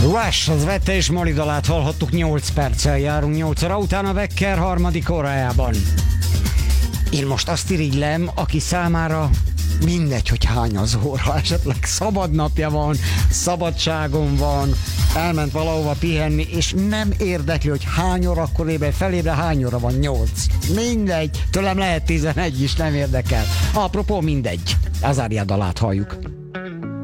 Rush, az Vette és Moli dalát hallhattuk, 8 perccel járunk 8 óra után a Becker harmadik órájában. Én most azt irigylem, aki számára mindegy, hogy hány az óra, esetleg szabad napja van, szabadságon van, elment valahova pihenni, és nem érdekli, hogy hány órakor ébre, felébre hány óra van, 8. Mindegy, tőlem lehet 11 is, nem érdekel. Apropó, mindegy. Az Ária dalát halljuk.